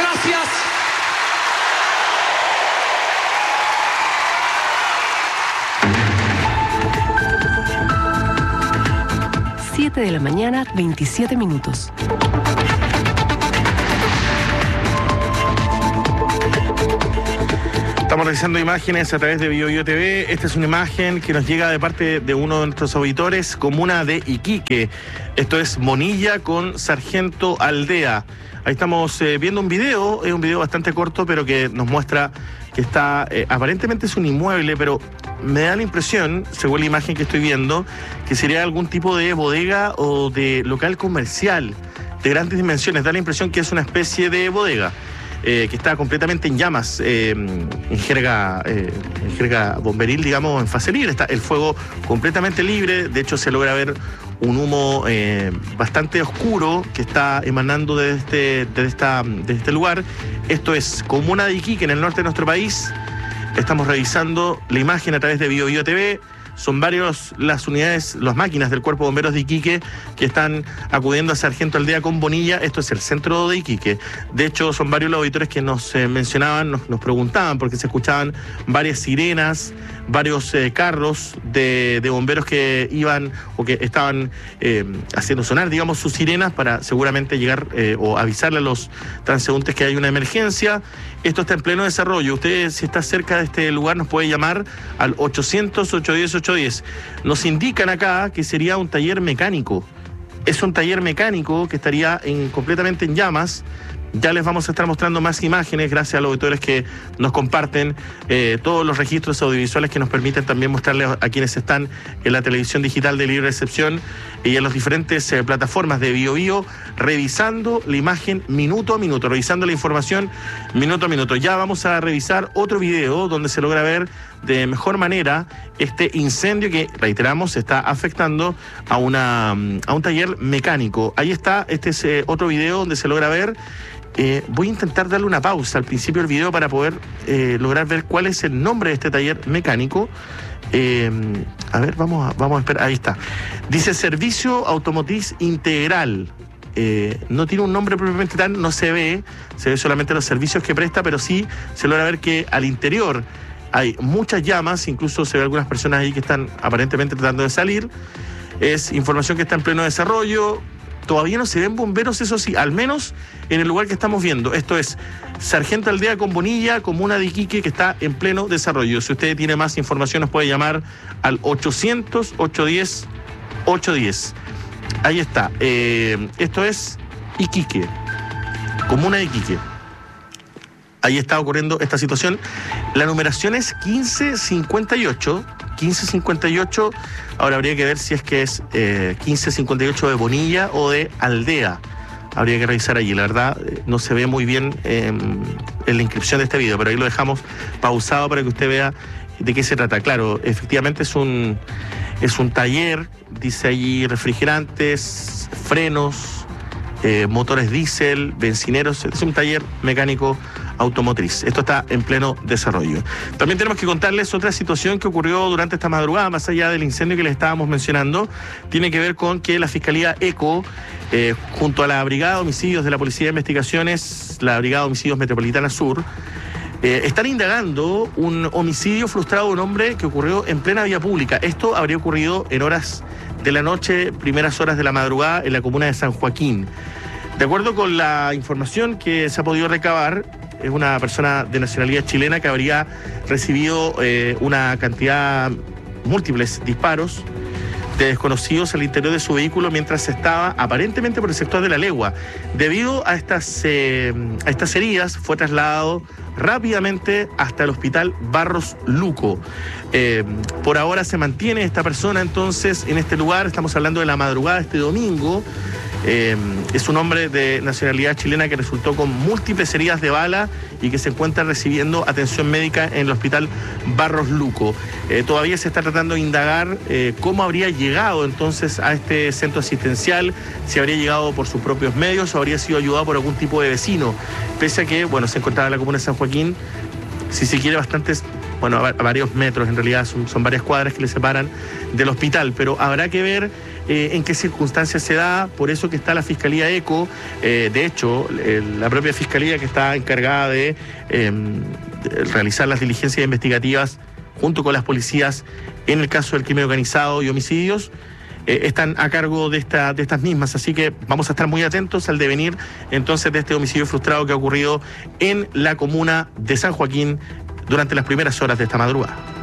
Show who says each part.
Speaker 1: gracias.
Speaker 2: De la mañana, 27 minutos.
Speaker 3: Estamos revisando imágenes a través de BioBio TV. Esta es una imagen que nos llega de parte de uno de nuestros auditores, comuna de Iquique. Esto es Monilla con Sargento Aldea. Ahí estamos viendo un video, es un video bastante corto, pero que nos muestra que está, aparentemente es un inmueble, pero me da la impresión, según la imagen que estoy viendo, que sería algún tipo de bodega o de local comercial de grandes dimensiones. Da la impresión que es una especie de bodega. Que está completamente en llamas, en jerga bomberil, digamos, en fase libre. Está el fuego completamente libre. De hecho, se logra ver un humo bastante oscuro que está emanando desde este lugar. Esto es comuna de Iquique, en el norte de nuestro país. Estamos revisando la imagen a través de BioBio TV. Son varios las unidades, las máquinas del Cuerpo de Bomberos de Iquique que están acudiendo a Sargento Aldea con Bonilla. Esto es el centro de Iquique. De hecho, son varios los auditores que nos mencionaban, nos preguntaban, porque se escuchaban varias sirenas, varios carros de bomberos que iban o que estaban haciendo sonar, digamos, sus sirenas para seguramente llegar o avisarle a los transeúntes que hay una emergencia. Esto está en pleno desarrollo. Usted, si está cerca de este lugar, nos puede llamar al 800-810-810. Nos indican acá que sería un taller mecánico. Es un taller mecánico que estaría completamente en llamas. Ya les vamos a estar mostrando más imágenes gracias a los auditores que nos comparten todos los registros audiovisuales que nos permiten también mostrarles a quienes están en la televisión digital de libre recepción y en las diferentes plataformas de BioBio, revisando la imagen minuto a minuto, revisando la información minuto a minuto. Ya vamos a revisar otro video donde se logra ver de mejor manera este incendio que, reiteramos, está afectando a un taller mecánico. Ahí está, este es otro video donde se logra ver. Voy a intentar darle una pausa al principio del video para poder lograr ver cuál es el nombre de este taller mecánico. A ver, vamos a esperar. Ahí está. Dice Servicio Automotriz Integral. No tiene un nombre propiamente tal, no se ve solamente los servicios que presta, pero sí se logra ver que al interior hay muchas llamas, incluso se ve algunas personas ahí que están aparentemente tratando de salir. Es información que está en pleno desarrollo. Todavía no se ven bomberos, eso sí, al menos en el lugar que estamos viendo. Esto es Sargento Aldea con Bonilla, comuna de Iquique, que está en pleno desarrollo. Si usted tiene más información, nos puede llamar al 800-810-810. Ahí está. Esto es Iquique, comuna de Iquique. Ahí está ocurriendo esta situación. La numeración es 1558. 1558, ahora habría que ver si es que es 1558 de Bonilla o de Aldea. Habría que revisar allí, la verdad no se ve muy bien en la inscripción de este video, pero ahí lo dejamos pausado para que usted vea de qué se trata. Claro, efectivamente es un taller, dice allí refrigerantes, frenos, motores diésel, bencineros. Es un taller mecánico automotriz. Esto está en pleno desarrollo. También tenemos que contarles otra situación que ocurrió durante esta madrugada, más allá del incendio que les estábamos mencionando. Tiene que ver con que la Fiscalía ECO, junto a la Brigada de Homicidios de la Policía de Investigaciones, la Brigada de Homicidios Metropolitana Sur, están indagando un homicidio frustrado de un hombre que ocurrió en plena vía pública. Esto habría ocurrido en horas de la noche, primeras horas de la madrugada, en la comuna de San Joaquín. De acuerdo con la información que se ha podido recabar, es una persona de nacionalidad chilena que habría recibido una cantidad, múltiples disparos de desconocidos al interior de su vehículo mientras estaba aparentemente por el sector de La Legua. Debido a estas heridas, fue trasladado rápidamente hasta el hospital Barros Luco. Por ahora se mantiene esta persona entonces en este lugar. Estamos hablando de la madrugada de este domingo. Es un hombre de nacionalidad chilena que resultó con múltiples heridas de bala y que se encuentra recibiendo atención médica en el hospital Barros Luco. Todavía se está tratando de indagar cómo habría llegado entonces a este centro asistencial, si habría llegado por sus propios medios o habría sido ayudado por algún tipo de vecino, pese a que, bueno, se encontraba en la comuna de San Joaquín, si se quiere, bastante bueno, a varios metros, en realidad son varias cuadras que le separan del hospital, pero habrá que ver en qué circunstancias se da, por eso que está la Fiscalía ECO, de hecho, la propia Fiscalía que está encargada de realizar las diligencias investigativas junto con las policías en el caso del crimen organizado y homicidios, están a cargo de estas mismas, así que vamos a estar muy atentos al devenir entonces de este homicidio frustrado que ha ocurrido en la comuna de San Joaquín durante las primeras horas de esta madrugada.